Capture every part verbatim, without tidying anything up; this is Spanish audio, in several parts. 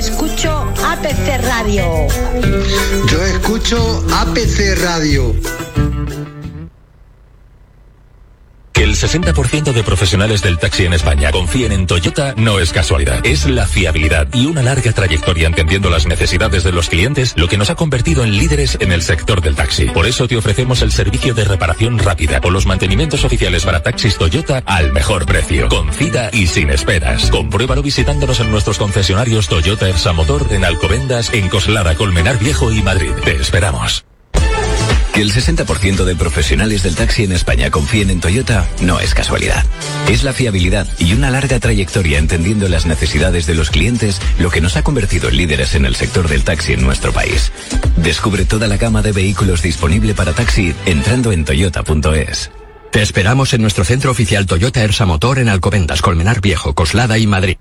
escucho A P C Radio. Yo escucho A P C Radio. Que el sesenta por ciento de profesionales del taxi en España confíen en Toyota no es casualidad. Es la fiabilidad y una larga trayectoria entendiendo las necesidades de los clientes lo que nos ha convertido en líderes en el sector del taxi. Por eso te ofrecemos el servicio de reparación rápida o los mantenimientos oficiales para taxis Toyota al mejor precio, con cita y sin esperas. Compruébalo visitándonos en nuestros concesionarios Toyota Ersa Motor en Alcobendas, en Coslada, Colmenar Viejo y Madrid. Te esperamos. Que el sesenta por ciento de profesionales del taxi en España confíen en Toyota no es casualidad. Es la fiabilidad y una larga trayectoria entendiendo las necesidades de los clientes lo que nos ha convertido en líderes en el sector del taxi en nuestro país. Descubre toda la gama de vehículos disponible para taxi entrando en toyota punto es. Te esperamos en nuestro centro oficial Toyota Ersa Motor en Alcobendas, Colmenar Viejo, Coslada y Madrid.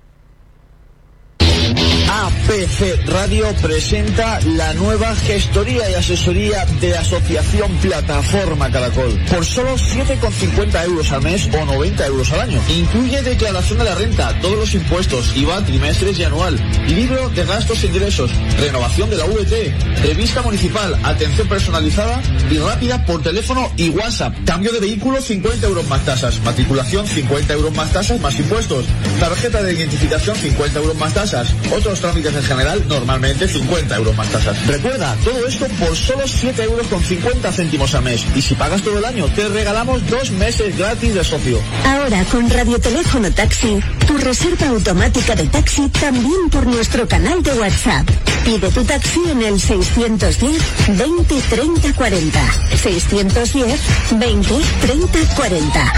A P C Radio presenta la nueva gestoría y asesoría de Asociación Plataforma Caracol. Por solo siete con cincuenta euros al mes o noventa euros al año. Incluye declaración de la renta, todos los impuestos, I V A, trimestres y anual, libro de gastos e ingresos, renovación de la V T, revista municipal, atención personalizada y rápida por teléfono y WhatsApp. Cambio de vehículo, cincuenta euros más tasas. Matriculación, cincuenta euros más tasas más impuestos. Tarjeta de identificación, cincuenta euros más tasas. Otros trámites en general, normalmente cincuenta euros más tasas. Recuerda, todo esto por solo siete euros con cincuenta céntimos al mes. Y si pagas todo el año, te regalamos dos meses gratis de socio. Ahora con Radioteléfono Taxi, tu reserva automática de taxi también por nuestro canal de WhatsApp. Pide tu taxi en el seiscientos diez, veinte, treinta, cuarenta. seiscientos diez, veinte, treinta, cuarenta.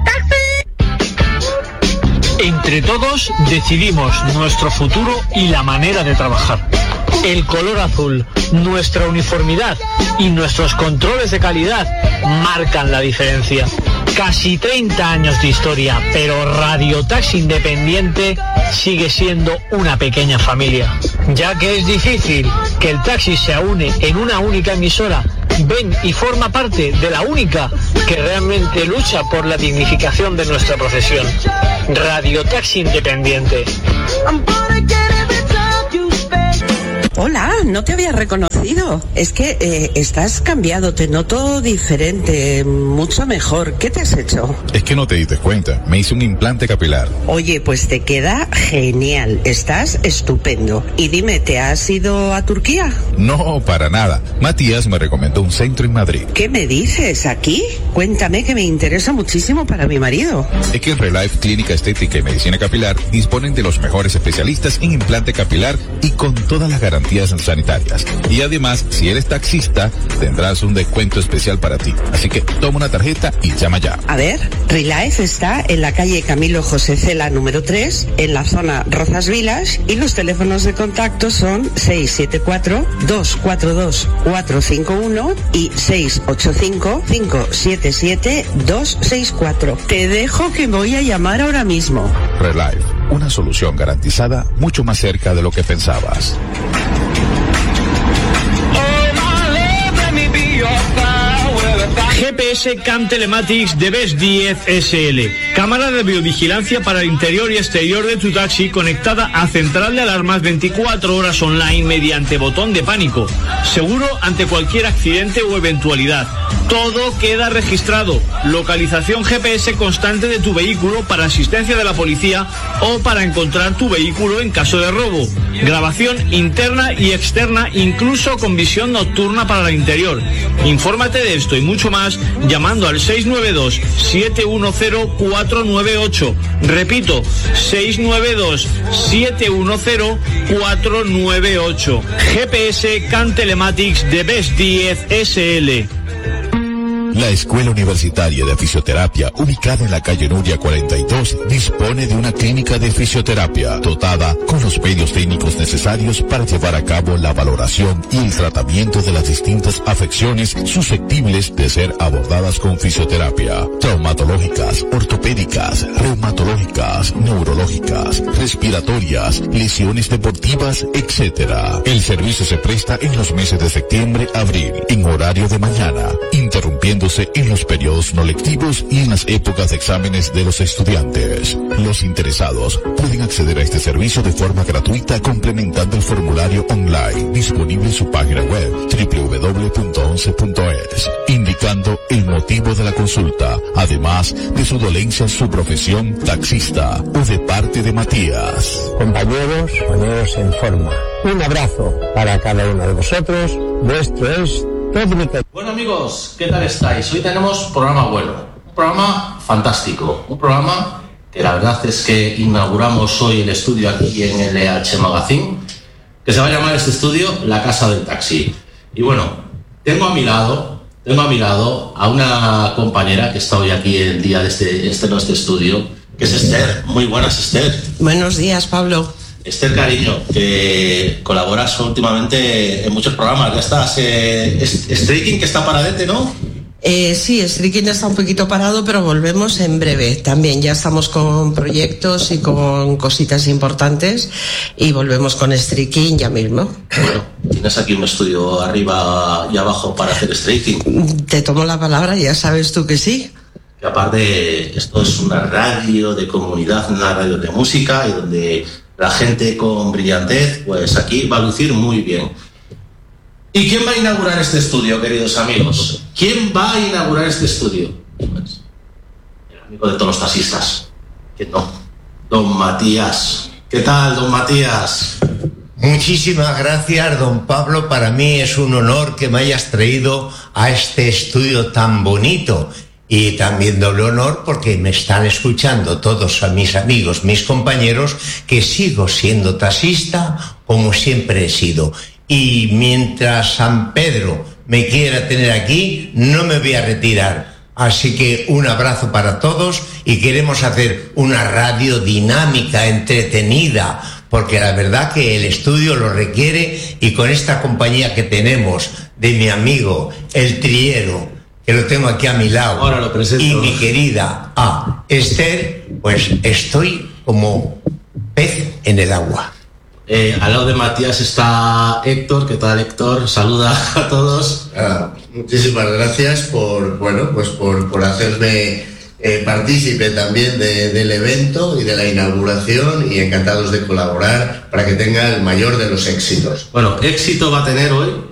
Entre todos decidimos nuestro futuro y la manera de trabajar. El color azul, nuestra uniformidad y nuestros controles de calidad marcan la diferencia. Casi treinta años de historia, pero Radio Taxi Independiente sigue siendo una pequeña familia. Ya que es difícil que el taxi se une en una única emisora, ven y forma parte de la única que realmente lucha por la dignificación de nuestra profesión. Radio Taxi Independiente. Hola, no te había reconocido. Es que eh, estás cambiado, te noto diferente, mucho mejor. ¿Qué te has hecho? Es que no te diste cuenta, me hice un implante capilar. Oye, pues te queda genial, estás estupendo. Y dime, ¿te has ido a Turquía? No, para nada. Matías me recomendó un centro en Madrid. ¿Qué me dices? ¿Aquí? Cuéntame, que me interesa muchísimo para mi marido. Es que en Relife Clínica Estética y Medicina Capilar disponen de los mejores especialistas en implante capilar y con todas las garantías sanitarias. Y además, si eres taxista, tendrás un descuento especial para ti. Así que toma una tarjeta y llama ya. A ver, Relife está en la calle Camilo José Cela número tres, en la zona Rozas Vilas, y los teléfonos de contacto son seis siete cuatro, dos cuatro dos, cuatro cinco uno y seis ocho cinco, cinco siete siete, dos seis cuatro. Te dejo, que voy a llamar ahora mismo. Relife, una solución garantizada mucho más cerca de lo que pensabas. G P S Cam Telematics de Best diez S L. Cámara de biovigilancia para el interior y exterior de tu taxi conectada a central de alarmas veinticuatro horas online mediante botón de pánico. Seguro ante cualquier accidente o eventualidad. Todo queda registrado. Localización G P S constante de tu vehículo para asistencia de la policía o para encontrar tu vehículo en caso de robo. Grabación interna y externa, incluso con visión nocturna para el interior. Infórmate de esto y mucho más llamando al seis nueve dos, siete uno cero, cuatro nueve ocho. Repito, seis nueve dos, siete uno cero, cuatro nueve ocho. G P S Cam Telematics de Best diez S L. La Escuela Universitaria de Fisioterapia, ubicada en la calle Nuria cuarenta y dos, dispone de una clínica de fisioterapia dotada con los medios técnicos necesarios para llevar a cabo la valoración y el tratamiento de las distintas afecciones susceptibles de ser abordadas con fisioterapia: traumatológicas, ortopédicas, reumatológicas, neurológicas, respiratorias, lesiones deportivas, etcétera. El servicio se presta en los meses de septiembre, abril, en horario de mañana, interrumpiendo haciéndose en los periodos no lectivos y en las épocas de exámenes de los estudiantes. Los interesados pueden acceder a este servicio de forma gratuita complementando el formulario online disponible en su página web doble u doble u doble u punto once punto es, indicando el motivo de la consulta, además de su dolencia, su profesión, taxista o de parte de Matías. Compañeros, poneros en forma. Un abrazo para cada uno de vosotros. Vuestro es técnico. Bueno amigos, ¿qué tal estáis? Hoy tenemos programa bueno, un programa fantástico, un programa que la verdad es que inauguramos hoy el estudio aquí en L H Magazine, que se va a llamar este estudio La Casa del Taxi. Y bueno, tengo a mi lado, tengo a mi lado a una compañera que está hoy aquí el día de este, este nuestro estudio, que es Esther. Muy buenas, Esther. Buenos días, Pablo. Esther, cariño, que colaboras últimamente en muchos programas. Ya estás, eh, Streaking, que está paradete, ¿no? Eh, sí, Streaking está un poquito parado, pero volvemos en breve. También ya estamos con proyectos y con cositas importantes y volvemos con Streaking ya mismo. Bueno, tienes aquí un estudio arriba y abajo para hacer Streaking. Te tomo la palabra, ya sabes tú que sí. Que aparte, esto es una radio de comunidad, una radio de música y donde la gente con brillantez, pues aquí va a lucir muy bien. ¿Y quién va a inaugurar este estudio, queridos amigos? ¿Quién va a inaugurar este estudio? Pues, el amigo de todos los taxistas. ¿Quién no? Don Matías. ¿Qué tal, don Matías? Muchísimas gracias, don Pablo. Para mí es un honor que me hayas traído a este estudio tan bonito. Y también doble honor porque me están escuchando todos a mis amigos, mis compañeros, que sigo siendo taxista como siempre he sido. Y mientras San Pedro me quiera tener aquí, no me voy a retirar. Así que un abrazo para todos y queremos hacer una radio dinámica, entretenida, porque la verdad que el estudio lo requiere y con esta compañía que tenemos de mi amigo, el Triero, que lo tengo aquí a mi lado, ahora lo presento, y mi querida ah, Esther, pues estoy como pez en el agua. Eh, al lado de Matías está Héctor. ¿Qué tal, Héctor? Saluda a todos. Ah, muchísimas gracias por, bueno, pues por, por hacerme eh, partícipe también de, del evento y de la inauguración, y encantados de colaborar para que tenga el mayor de los éxitos. Bueno, éxito va a tener hoy